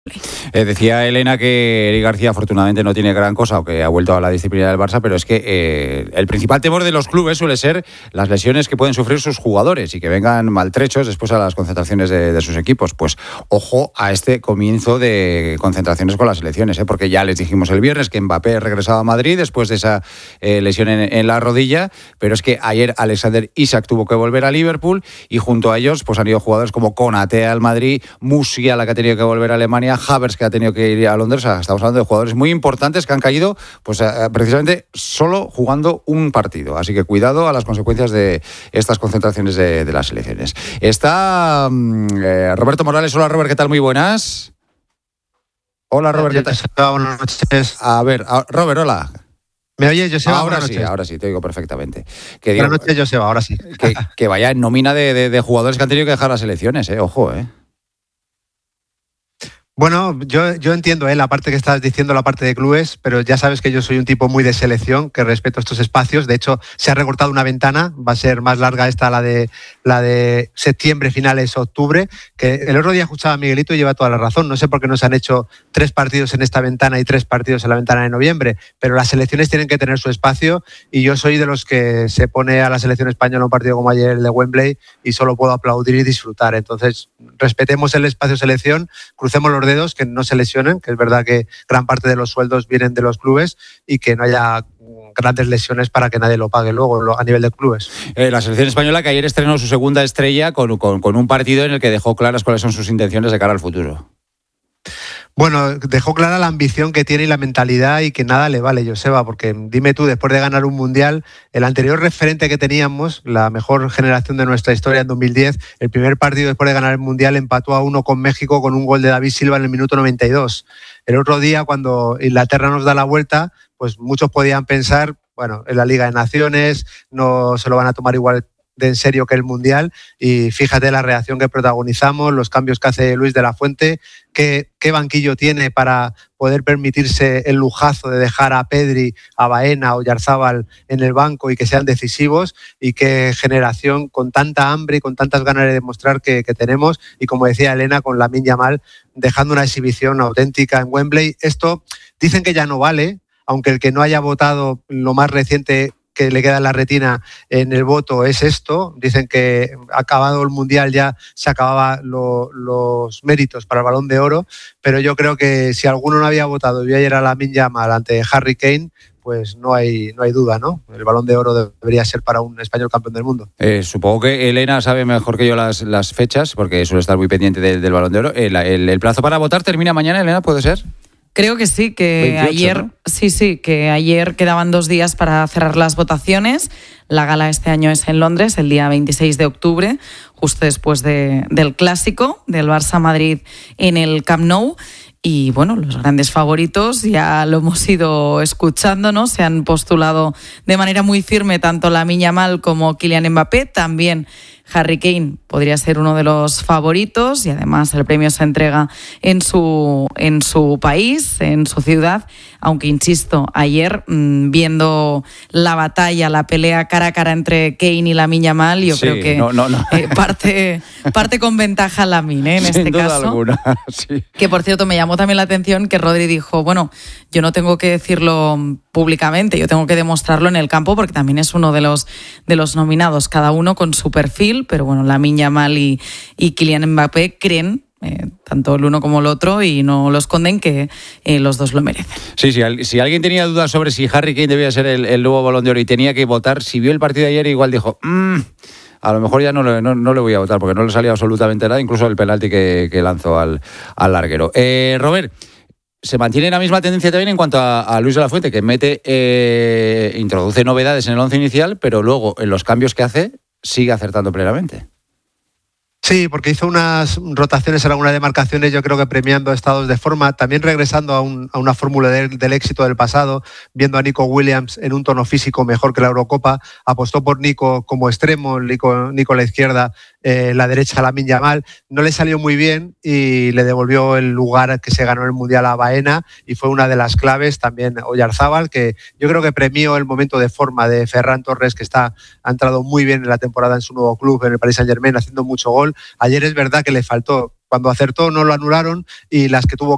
Decía Elena que Eric García afortunadamente no tiene gran cosa o que ha vuelto a la disciplina del Barça, pero es que el principal temor de los clubes suele ser las lesiones que pueden sufrir sus jugadores y que vengan maltrechos después a las concentraciones de sus equipos. Pues ojo a este comienzo de concentraciones con las selecciones, porque ya les dijimos el viernes que Mbappé regresaba a Madrid después de esa lesión en la rodilla, pero es que ayer Alexander Isak tuvo que volver a Liverpool y junto a ellos pues han ido jugadores como Konaté al Madrid, Musiala, que ha tenido que volver a Alemania, Havertz, que ha tenido que ir a Londres. O sea, estamos hablando de jugadores muy importantes que han caído pues precisamente solo jugando un partido. Así que cuidado a las consecuencias de estas concentraciones de las selecciones. Está Roberto Morales. Hola, Robert, ¿qué tal? Muy buenas. Hola, Robert, ¿qué tal? Buenas noches. A ver, Robert, hola. ¿Me oyes, Joseba? Ahora sí, te oigo perfectamente. Buenas noches, Joseba, ahora sí. Que vaya en nómina de jugadores que han tenido que dejar las selecciones, ojo, Bueno, yo entiendo la parte que estás diciendo, la parte de clubes, pero ya sabes que yo soy un tipo muy de selección, que respeto estos espacios. De hecho, se ha recortado una ventana, va a ser más larga esta, la de septiembre, finales, octubre, que el otro día escuchaba a Miguelito y lleva toda la razón. No sé por qué no se han hecho 3 partidos en esta ventana y 3 partidos en la ventana de noviembre, pero las selecciones tienen que tener su espacio y yo soy de los que se pone a la selección española un partido como ayer el de Wembley y solo puedo aplaudir y disfrutar. Entonces, respetemos el espacio selección, crucemos los dedos, que no se lesionen, que es verdad que gran parte de los sueldos vienen de los clubes y que no haya grandes lesiones para que nadie lo pague luego a nivel de clubes. La selección española, que ayer estrenó su segunda estrella con un partido en el que dejó claras cuáles son sus intenciones de cara al futuro. Bueno, dejó clara la ambición que tiene y la mentalidad y que nada le vale, Joseba, porque dime tú, después de ganar un mundial, el anterior referente que teníamos, la mejor generación de nuestra historia en 2010, el primer partido después de ganar el mundial empató a 1 con México con un gol de David Silva en el minuto 92. El otro día, cuando Inglaterra nos da la vuelta, pues muchos podían pensar, bueno, en la Liga de Naciones no se lo van a tomar igual de en serio que el Mundial, y fíjate la reacción que protagonizamos, los cambios que hace Luis de la Fuente, qué banquillo tiene para poder permitirse el lujazo de dejar a Pedri, a Baena, a Oyarzábal en el banco y que sean decisivos, y qué generación con tanta hambre y con tantas ganas de demostrar que tenemos, y como decía Elena, con Lamine Yamal dejando una exhibición auténtica en Wembley. Esto dicen que ya no vale, aunque el que no haya votado lo más reciente que le queda en la retina en el voto es esto. Dicen que acabado el Mundial ya se acababan los méritos para el Balón de Oro, pero yo creo que si alguno no había votado y vio ayer a Lamine Yamal ante Harry Kane, pues no hay duda, ¿no? El Balón de Oro debería ser para un español campeón del mundo. Supongo que Elena sabe mejor que yo las fechas, porque suele estar muy pendiente del Balón de Oro. El plazo para votar termina mañana, Elena, ¿puede ser? Creo que sí, que 28, ayer, ¿no? sí, que ayer quedaban 2 días para cerrar las votaciones. La gala este año es en Londres, el día 26 de octubre, justo después del clásico del Barça-Madrid en el Camp Nou. Y bueno, los grandes favoritos ya lo hemos ido escuchando, ¿no? Se han postulado de manera muy firme tanto Lamine Yamal como Kylian Mbappé. También Harry Kane podría ser uno de los favoritos, y además el premio se entrega en su país, en su ciudad, aunque insisto, ayer viendo la batalla, la pelea cara a cara entre Kane y Lamine Yamal, yo creo que parte con ventaja Lamine, en este caso. Sin duda alguna, sí. Que por cierto me llamó también la atención que Rodri dijo, bueno, yo no tengo que decirlo públicamente, yo tengo que demostrarlo en el campo, porque también es uno de los nominados, cada uno con su perfil, pero bueno, Lamine Yamal y Kylian Mbappé creen, tanto el uno como el otro, y no lo esconden, que los dos lo merecen. Sí, si alguien tenía dudas sobre si Harry Kane debía ser el nuevo Balón de Oro y tenía que votar, si vio el partido de ayer igual dijo, a lo mejor ya no le voy a votar, porque no le salió absolutamente nada, incluso el penalti que lanzó al larguero. Robert, se mantiene la misma tendencia también en cuanto a Luis de la Fuente, que introduce novedades en el once inicial, pero luego en los cambios que hace sigue acertando plenamente. Sí, porque hizo unas rotaciones en algunas demarcaciones, yo creo que premiando estados de forma, también regresando a una fórmula del éxito del pasado, viendo a Nico Williams en un tono físico mejor que la Eurocopa, apostó por Nico como extremo, Nico a la izquierda, la derecha a Lamine Yamal. No le salió muy bien y le devolvió el lugar que se ganó en el Mundial a Baena, y fue una de las claves. También Oyarzábal, que yo creo que premió el momento de forma de Ferran Torres, que ha entrado muy bien en la temporada en su nuevo club, en el Paris Saint-Germain, haciendo mucho gol. Ayer es verdad que le faltó, cuando acertó no lo anularon, y las que tuvo